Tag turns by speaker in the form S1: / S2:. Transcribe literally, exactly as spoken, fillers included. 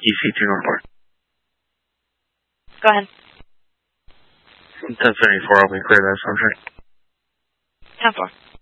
S1: E C two Northport.
S2: Go ahead.
S1: ten seventy-four, I'll be clear that subject.
S2: ten four.